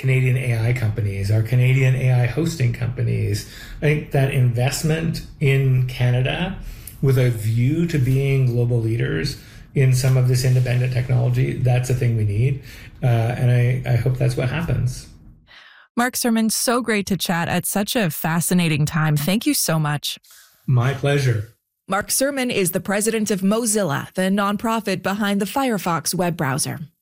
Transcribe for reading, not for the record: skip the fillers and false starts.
Canadian AI companies, our Canadian AI hosting companies. I think that investment in Canada with a view to being global leaders in some of this independent technology, that's a thing we need. And I hope that's what happens. Mark Surman, so great to chat at such a fascinating time. Thank you so much. My pleasure. Mark Surman is the president of Mozilla, the nonprofit behind the Firefox web browser.